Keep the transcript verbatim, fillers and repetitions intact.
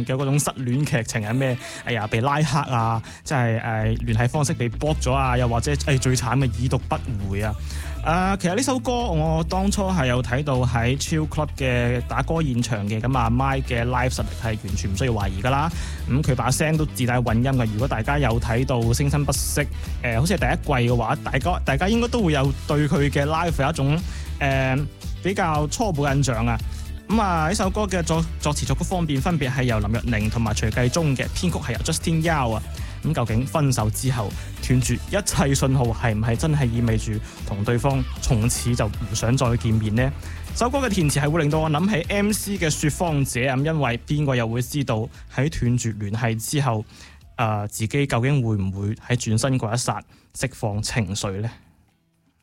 嘅嗰種失戀劇情係咩？哎呀，被拉黑啊，即係誒聯繫方式被 block 咗啊，又或者誒、哎、最慘嘅已讀不回啊！誒、呃，其實呢首歌我當初係有睇到喺 Chill Club 嘅打歌現場嘅，咁阿 Mike 嘅 live 實力係完全唔需要懷疑噶啦。咁佢把聲都自帶混音嘅。如果大家有睇到《聲生不息》誒、呃，好似係第一季嘅話，大家大家應該都會有對佢嘅 live 有一種誒、呃、比較初步印象啊。咁啊，呢首歌嘅作作詞作曲方面分別係由林若寧同埋徐繼忠嘅，編曲係由 Justin Yao 啊。咁究竟分手之後斷絕一切信號係唔係真係意味住同對方從此就唔想再見面呢？首歌嘅填詞係會令到我諗起 M C 嘅說謊者咁，因為邊個又會知道喺斷絕聯繫之後，誒、呃、自己究竟會唔會喺轉身嗰一剎釋放情緒呢？